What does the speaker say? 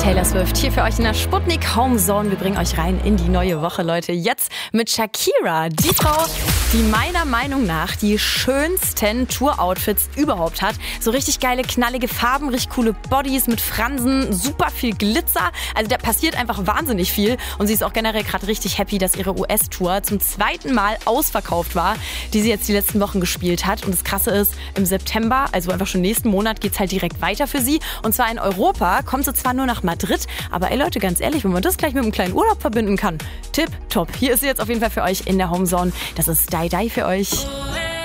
Taylor Swift hier für euch in der Sputnik Home Zone. Wir bringen euch rein in die neue Woche, Leute. Jetzt mit Shakira, die Frau, die meiner Meinung nach die schönsten Tour-Outfits überhaupt hat. So richtig geile, knallige Farben, richtig coole Bodies mit Fransen, super viel Glitzer. Also da passiert einfach wahnsinnig viel. Und sie ist auch generell gerade richtig happy, dass ihre US-Tour zum zweiten Mal ausverkauft war, die sie jetzt die letzten Wochen gespielt hat. Und das Krasse ist, im September, also einfach schon nächsten Monat, geht's halt direkt weiter für sie. Und zwar in Europa kommt sie zwar nur nach Madrid, aber ey Leute, ganz ehrlich, wenn man das gleich mit einem kleinen Urlaub verbinden kann, tipp, top. Hier ist sie jetzt auf jeden Fall für euch in der Homezone. Das ist Die Die für euch.